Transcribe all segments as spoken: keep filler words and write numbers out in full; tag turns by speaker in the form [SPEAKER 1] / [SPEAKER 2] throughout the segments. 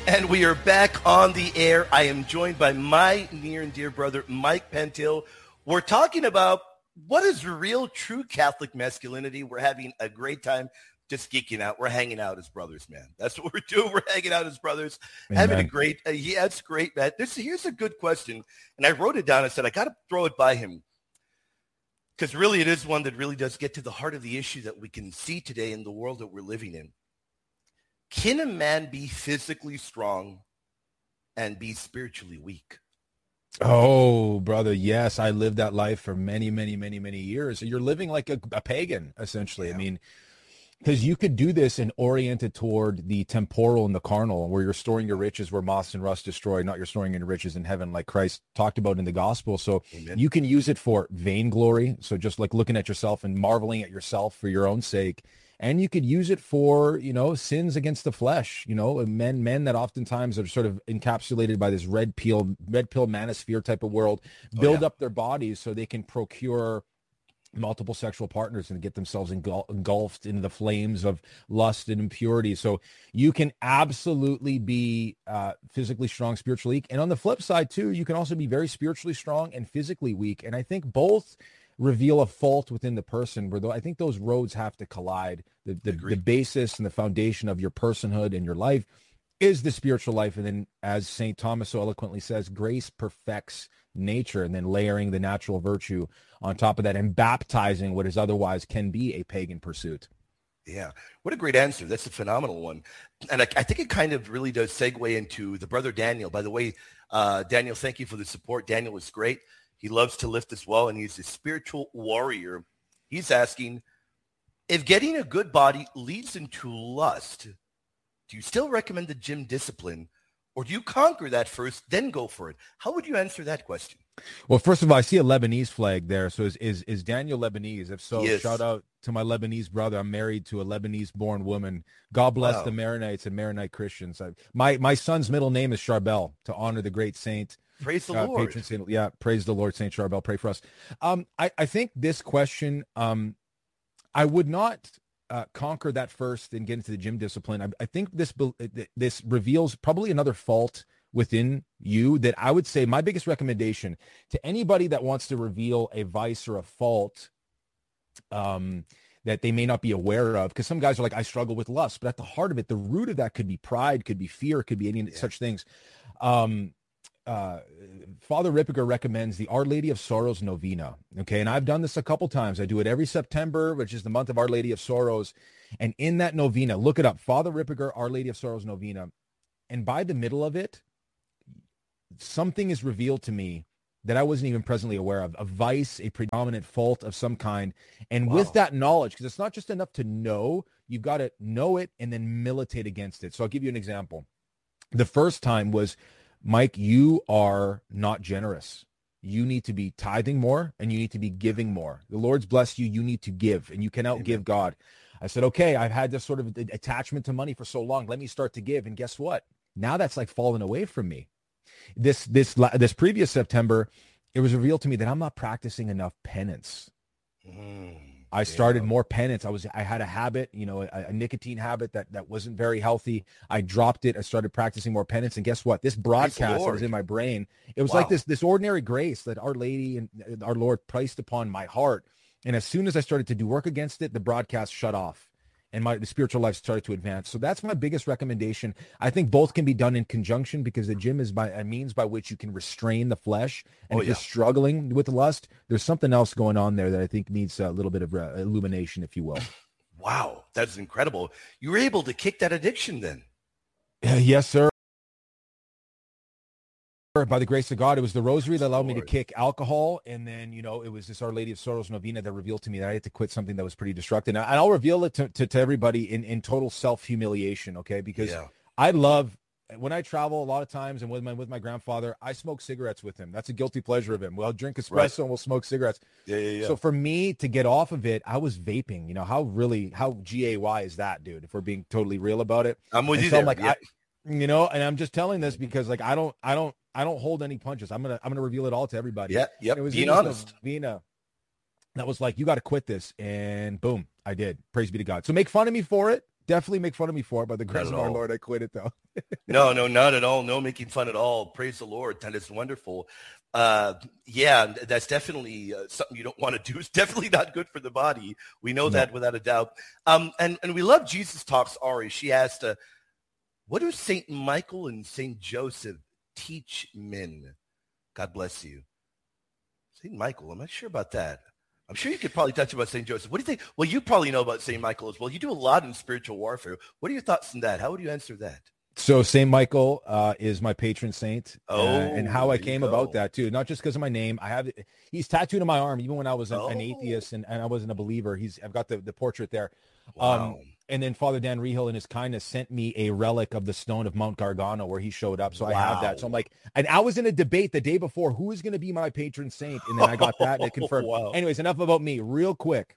[SPEAKER 1] And we are back on the air. I am joined by my near and dear brother, Mike Pentil. We're talking about what is real, true Catholic masculinity. We're having a great time just geeking out. We're hanging out as brothers, man. That's what we're doing. We're hanging out as brothers, Amen. Having a great, uh, yeah, it's great, man. This, here's a good question. And I wrote it down. I said, I got to throw it by him. Because really it is one that really does get to the heart of the issue that we can see today in the world that we're living in. Can a man be physically strong and be spiritually weak?
[SPEAKER 2] Oh, brother, yes. I lived that life for many, many, many, many years. You're living like a, a pagan, essentially. Yeah. I mean, because you could do this and orient it toward the temporal and the carnal, where you're storing your riches where moss and rust destroy, not you're storing your riches in heaven, like Christ talked about in the gospel. So Amen. You can use it for vainglory. So just like looking at yourself and marveling at yourself for your own sake. And you could use it for, you know, sins against the flesh, you know, men, men that oftentimes are sort of encapsulated by this red pill, red pill manosphere type of world, build oh, yeah. up their bodies so they can procure multiple sexual partners and get themselves engul- engulfed in the flames of lust and impurity. So you can absolutely be uh, physically strong, spiritually weak. And on the flip side too, you can also be very spiritually strong and physically weak. And I think both reveal a fault within the person, where I think those roads have to collide. The, the, the basis and the foundation of your personhood and your life is the spiritual life. And then, as Saint Thomas so eloquently says, grace perfects nature, and then layering the natural virtue on top of that and baptizing what is otherwise can be a pagan pursuit.
[SPEAKER 1] Yeah. What a great answer. That's a phenomenal one. And I, I think it kind of really does segue into the brother Daniel. By the way, uh, Daniel, thank you for the support. Daniel is great. He loves to lift as well, and he's a spiritual warrior. He's asking, if getting a good body leads into lust, do you still recommend the gym discipline, or do you conquer that first, then go for it? How would you answer that question?
[SPEAKER 2] Well, first of all, I see a Lebanese flag there. So is is, is Daniel Lebanese? If so, yes. Shout out to my Lebanese brother. I'm married to a Lebanese-born woman. God bless wow. the Maronites and Maronite Christians. I, my, my son's middle name is Charbel, to honor the great saint.
[SPEAKER 1] Praise the
[SPEAKER 2] uh,
[SPEAKER 1] Lord.
[SPEAKER 2] Patron saint, yeah, praise the Lord, Saint Charbel. Pray for us. Um, I, I think this question, um, I would not uh, conquer that first and get into the gym discipline. I, I think this this reveals probably another fault within you that I would say my biggest recommendation to anybody that wants to reveal a vice or a fault um, that they may not be aware of, because some guys are like, I struggle with lust, but at the heart of it, the root of that could be pride, could be fear, could be any yeah. such things. Um, Uh, Father Ripperger recommends the Our Lady of Sorrows Novena. Okay. And I've done this a couple times. I do it every September, which is the month of Our Lady of Sorrows. And in that novena, look it up, Father Ripperger, Our Lady of Sorrows Novena. And by the middle of it, something is revealed to me that I wasn't even presently aware of, a vice, a predominant fault of some kind. And wow. with that knowledge, because it's not just enough to know, you've got to know it and then militate against it. So I'll give you an example. The first time was, Mike, you are not generous. You need to be tithing more and you need to be giving more. The Lord's blessed you. You need to give, and you can outgive God. I said, okay, I've had this sort of attachment to money for so long. Let me start to give. And guess what? Now that's like fallen away from me. This, this, this previous September, it was revealed to me that I'm not practicing enough penance. Mm. I started yeah. more penance. I was, I had a habit, you know, a, a nicotine habit that, that wasn't very healthy. I dropped it. I started practicing more penance. And guess what? This broadcast that was in my brain, it was wow. like this, this ordinary grace that Our Lady and our Lord placed upon my heart. And as soon as I started to do work against it, the broadcast shut off and my the spiritual life started to advance. So that's my biggest recommendation. I think both can be done in conjunction, because the gym is by a means by which you can restrain the flesh. And oh, if yeah. you're struggling with lust, there's something else going on there that I think needs a little bit of uh, illumination, if you will.
[SPEAKER 1] Wow, that's incredible. You were able to kick that addiction then.
[SPEAKER 2] Uh, yes, sir. By the grace of God, it was the rosary that allowed me to kick alcohol. And then, you know, it was this Our Lady of Sorrows Novena that revealed to me that I had to quit something that was pretty destructive. And I'll reveal it to, to, to everybody in, in total self-humiliation, okay? Because yeah. I love, when I travel a lot of times and with my with my grandfather, I smoke cigarettes with him. That's a guilty pleasure of him. We'll drink espresso right. and we'll smoke cigarettes.
[SPEAKER 1] Yeah, yeah, yeah.
[SPEAKER 2] So for me to get off of it, I was vaping. You know, how really, how G A Y is that, dude? If we're being totally real about it.
[SPEAKER 1] I'm with
[SPEAKER 2] and
[SPEAKER 1] you
[SPEAKER 2] so
[SPEAKER 1] there.
[SPEAKER 2] Like,
[SPEAKER 1] yeah.
[SPEAKER 2] I, you know, and I'm just telling this because like, I don't, I don't, I don't hold any punches. I'm going to, I'm going to reveal it all to everybody.
[SPEAKER 1] Yeah. Yep.
[SPEAKER 2] It was
[SPEAKER 1] being honest.
[SPEAKER 2] Novena that was like, you got to quit this. And boom, I did. Praise be to God. So make fun of me for it. Definitely make fun of me for it. By the grace
[SPEAKER 1] Not
[SPEAKER 2] of
[SPEAKER 1] at
[SPEAKER 2] our
[SPEAKER 1] all.
[SPEAKER 2] Lord, I quit it though.
[SPEAKER 1] No, no, not at all. No making fun at all. Praise the Lord. That is wonderful. Uh, yeah, that's definitely uh, something you don't want to do. It's definitely not good for the body. We know
[SPEAKER 2] No.
[SPEAKER 1] that without a doubt. Um, and, and we love Jesus Talks Ari. She asked, uh, what do Saint Michael and Saint Joseph teach men? God bless you. Saint Michael, I'm not sure about that. I'm sure you could probably touch about Saint Joseph. What do you think? Well, you probably know about Saint Michael as well. You do a lot in spiritual warfare. What are your thoughts on that? How would you answer that?
[SPEAKER 2] So Saint Michael uh, is my patron saint.
[SPEAKER 1] Oh,
[SPEAKER 2] uh, and how I came
[SPEAKER 1] go.
[SPEAKER 2] about that too, not just because of my name. I have he's tattooed on my arm, even when I was an,
[SPEAKER 1] Oh.
[SPEAKER 2] an atheist and, and I wasn't a believer. He's I've got the, the portrait there.
[SPEAKER 1] Wow.
[SPEAKER 2] Um, and then Father Dan Rehill, in his kindness, sent me a relic of the stone of Mount Gargano where he showed up. So I have that. So I'm like, and I was in a debate the day before, who is going to be my patron saint? And then I got that and it confirmed.
[SPEAKER 1] Wow.
[SPEAKER 2] Anyways, enough about me. Real quick.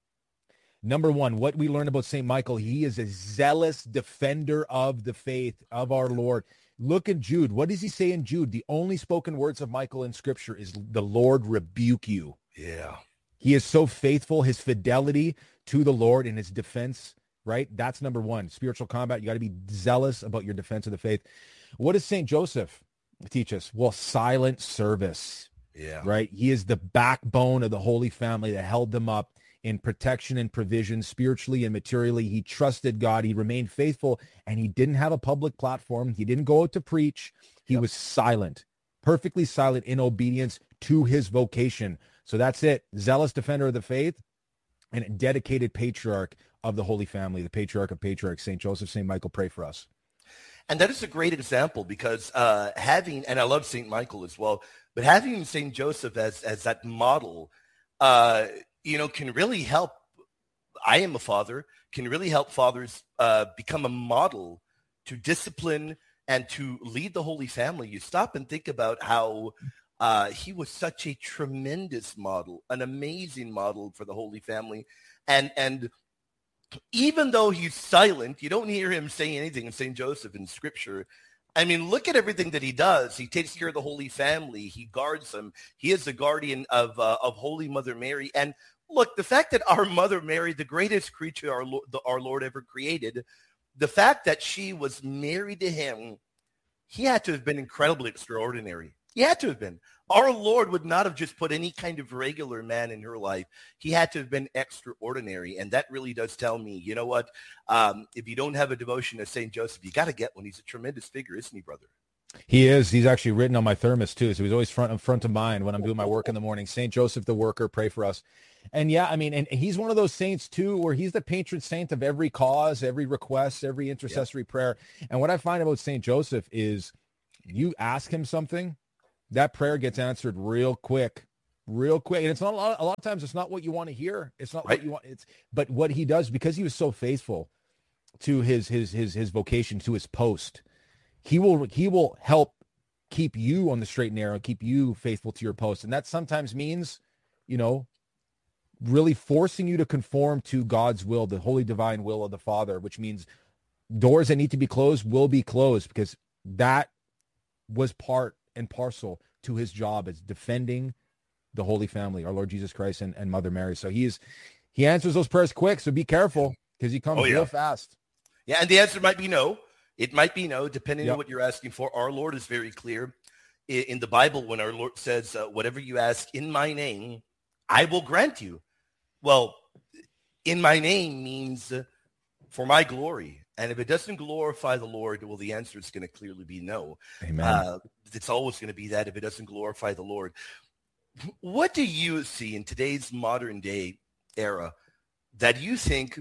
[SPEAKER 2] Number one, what we learned about Saint Michael, he is a zealous defender of the faith of our Lord. Look at Jude. What does he say in Jude? The only spoken words of Michael in Scripture is the Lord rebuke you.
[SPEAKER 1] Yeah.
[SPEAKER 2] He is so faithful. His fidelity to the Lord in his defense, right? That's number one. Spiritual combat. You got to be zealous about your defense of the faith. What does Saint Joseph teach us? Well, silent service.
[SPEAKER 1] Yeah.
[SPEAKER 2] Right? He is the backbone of the Holy Family that held them up in protection and provision, spiritually and materially. He trusted God. He remained faithful, and he didn't have a public platform. He didn't go out to preach. He
[SPEAKER 1] Yep.
[SPEAKER 2] was silent, perfectly silent in obedience to his vocation. So that's it. Zealous defender of the faith and a dedicated patriarch of the Holy Family, the patriarch of patriarchs, Saint Joseph, Saint Michael, pray for us.
[SPEAKER 1] And that is a great example because uh, having, and I love Saint Michael as well, but having Saint Joseph as, as that model, uh, you know, can really help. I am a father, can really help fathers uh, become a model to discipline and to lead the Holy Family. You stop and think about how uh, he was such a tremendous model, an amazing model for the Holy Family. And, and even though he's silent, you don't hear him say anything in Saint Joseph in Scripture. I mean, look at everything that he does. He takes care of the Holy Family. He guards them. He is the guardian of uh, of Holy Mother Mary. And look, the fact that our Mother Mary, the greatest creature our Lord, the, our Lord ever created, the fact that she was married to him, he had to have been incredibly extraordinary. He had to have been. Our Lord would not have just put any kind of regular man in her life. He had to have been extraordinary. And that really does tell me, you know what? Um, if you don't have a devotion to Saint Joseph, you got to get one. He's a tremendous figure, isn't he, brother?
[SPEAKER 2] He is. He's actually written on my thermos too. So he's always front front of mind when I'm doing my work in the morning. Saint Joseph the worker, pray for us. And yeah, I mean, and he's one of those saints too, where he's the patron saint of every cause, every request, every intercessory yeah. prayer. And what I find about Saint Joseph is you ask him something, that prayer gets answered real quick, real quick. And it's not a lot, a lot of times it's not what you want to hear. It's not
[SPEAKER 1] right.
[SPEAKER 2] what you want. It's, but what he does, because he was so faithful to his, his, his, his vocation, to his post, he will, he will help keep you on the straight and narrow, keep you faithful to your post. And that sometimes means, you know, really forcing you to conform to God's will, the holy divine will of the Father, which means doors that need to be closed will be closed, because that was part and parcel to his job as defending the Holy Family, our Lord Jesus Christ and, and Mother Mary. So he is, he answers those prayers quick. So be careful, because he comes
[SPEAKER 1] oh, yeah.
[SPEAKER 2] real fast.
[SPEAKER 1] Yeah. And the answer might be no. It might be no, depending
[SPEAKER 2] yep.
[SPEAKER 1] on what you're asking for. Our Lord is very clear in, in the Bible when our Lord says, uh, whatever you ask in my name, I will grant you. Well, in my name means uh, for my glory. And if it doesn't glorify the Lord, well, the answer is going to clearly be no.
[SPEAKER 2] Amen.
[SPEAKER 1] Uh, it's always going to be that if it doesn't glorify the Lord. What do you see in today's modern day era that you think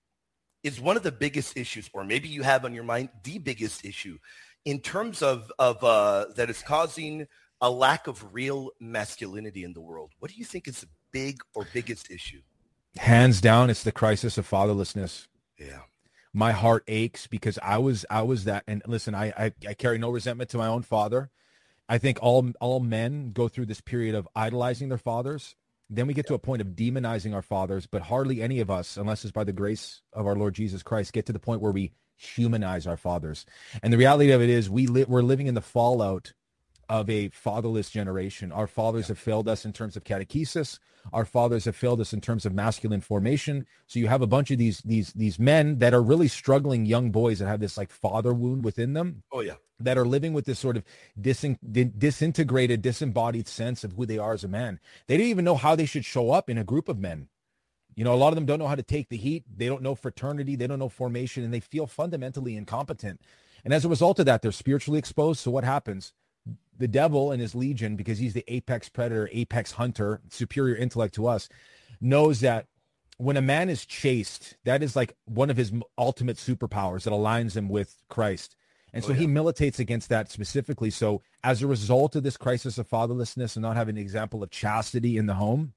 [SPEAKER 1] is one of the biggest issues, or maybe you have on your mind the biggest issue in terms of, of uh, that is causing a lack of real masculinity in the world? What do you think is the big or biggest issue?
[SPEAKER 2] Hands down, it's the crisis of fatherlessness.
[SPEAKER 1] Yeah.
[SPEAKER 2] My heart aches because I was I was that. And listen, I, I I carry no resentment to my own father. I think all all men go through this period of idolizing their fathers. Then we get to a point of demonizing our fathers, but hardly any of us, unless it's by the grace of our Lord Jesus Christ, get to the point where we humanize our fathers. And the reality of it is we li- we're living in the fallout of a fatherless generation. Our fathers have failed us in terms of catechesis. Our fathers have failed us in terms of masculine formation. So you have a bunch of these these these men that are really struggling young boys that have this like father wound within them.
[SPEAKER 1] Oh, yeah.
[SPEAKER 2] That are living with this sort of disin- disintegrated, disembodied sense of who they are as a man. They didn't even know how they should show up in a group of men. You know, a lot of them don't know how to take the heat. They don't know fraternity. They don't know formation, and they feel fundamentally incompetent. And as a result of that, they're spiritually exposed. So what happens? The devil and his legion, because he's the apex predator, apex hunter, superior intellect to us, knows that when a man is chaste, that is like one of his ultimate superpowers that aligns him with Christ. And so oh, yeah. he militates against that specifically. So as a result of this crisis of fatherlessness and not having an example of chastity in the home,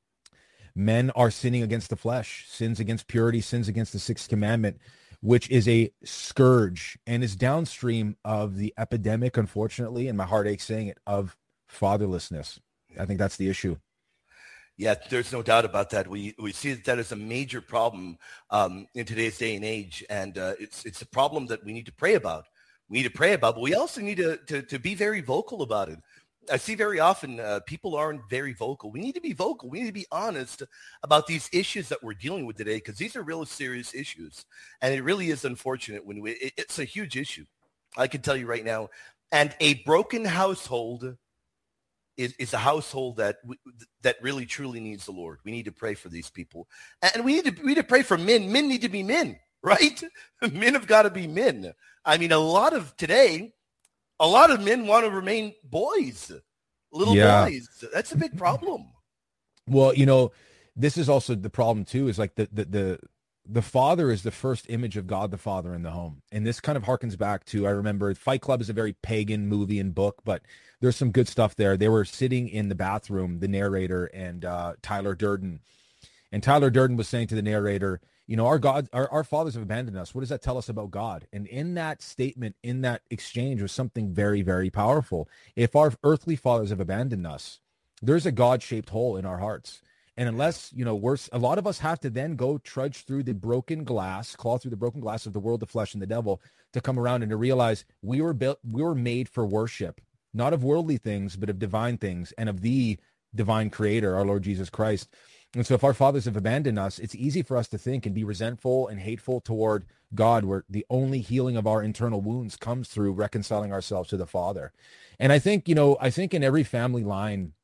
[SPEAKER 2] men are sinning against the flesh, sins against purity, sins against the sixth commandment, which is a scourge and is downstream of the epidemic, unfortunately, and my heart aches saying it, of fatherlessness. I think that's the issue.
[SPEAKER 1] Yeah, there's no doubt about that. We we see that that is a major problem um, in today's day and age, and uh, it's it's a problem that we need to pray about. We need to pray about, but we also need to to, to be very vocal about it. I see very often uh, people aren't very vocal. We need to be vocal. We need to be honest about these issues that we're dealing with today, because these are real serious issues. And it really is unfortunate when we, it, it's a huge issue. I can tell you right now. And a broken household is, is a household that that really truly needs the Lord. We need to pray for these people. And we need to, we need to pray for men. Men need to be men, right? Men have got to be men. I mean, a lot of today, a lot of men want to remain boys, little yeah. boys. That's a big problem.
[SPEAKER 2] Well, you know, this is also the problem too, is like the, the, the, the father is the first image of God the Father in the home. And this kind of harkens back to, I remember Fight Club is a very pagan movie and book, but there's some good stuff there. They were sitting in the bathroom, the narrator and uh, Tyler Durden. And Tyler Durden was saying to the narrator, you know, our God, our, our fathers have abandoned us. What does that tell us about God? And in that statement, in that exchange was something very, very powerful. If our earthly fathers have abandoned us, there's a God-shaped hole in our hearts. And unless, you know, we're, a lot of us have to then go trudge through the broken glass, claw through the broken glass of the world, the flesh, and the devil to come around and to realize we were built, we were made for worship, not of worldly things, but of divine things and of the divine creator, our Lord Jesus Christ. And so if our fathers have abandoned us, it's easy for us to think and be resentful and hateful toward God, where the only healing of our internal wounds comes through reconciling ourselves to the Father. And I think, you know, I think in every family line,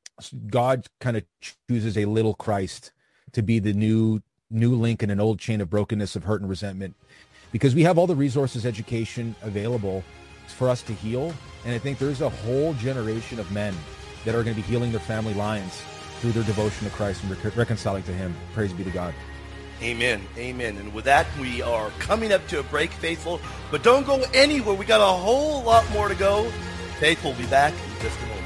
[SPEAKER 2] God kind of chooses a little Christ to be the new new link in an old chain of brokenness, of hurt and resentment, because we have all the resources, education available for us to heal. And I think there's a whole generation of men that are going to be healing their family lines through their devotion to Christ and rec- reconciling to him. Praise be to God.
[SPEAKER 1] Amen. Amen. And with that, we are coming up to a break, Faithful. But don't go anywhere. We got a whole lot more to go. Faithful will be back in just a moment.